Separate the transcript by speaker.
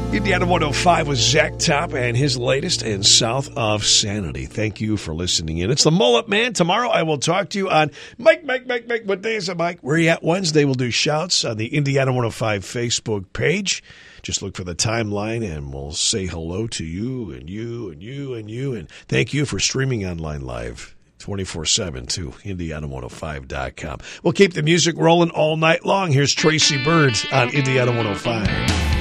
Speaker 1: Indiana 105 with Zach Top and his latest and South of Sanity. Thank you for listening in. It's the Mullet Man. Tomorrow I will talk to you on Mike. What day is it, Mike? Where are you at? Wednesday we'll do shouts on the Indiana 105 Facebook page. Just look for the timeline and we'll say hello to you and you and you and you. And thank you for streaming online live 24/7 to Indiana105.com. We'll keep the music rolling all night long. Here's Tracy Bird on Indiana 105.